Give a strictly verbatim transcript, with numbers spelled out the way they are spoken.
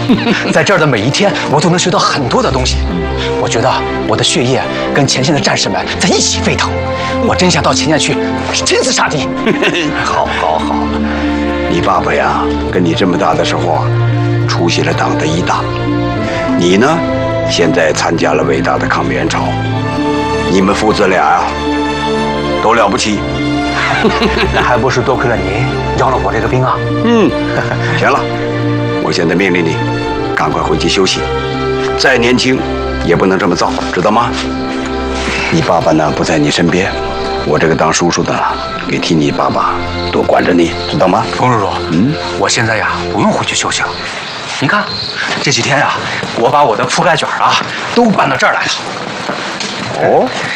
在这儿的每一天，我都能学到很多的东西。我觉得我的血液跟前线的战士们在一起沸腾，我真想到前线去亲自杀敌。 好，好，好。你爸爸呀，跟你这么大的时候啊，出席了党的一大。你呢，现在参加了伟大的抗美援朝。你们父子俩啊，都了不起。 那还不是多亏了您邀了我这个兵啊！ 嗯，行了，我现在命令你，赶快回去休息。再年轻，也不能这么造，知道吗？你爸爸呢不在你身边，我这个当叔叔的给替你爸爸多管着你，知道吗？ 冯叔叔， 嗯， 我现在呀不用回去休息了。您看，这几天呀，我把我的铺盖卷啊都搬到这儿来了。 哦，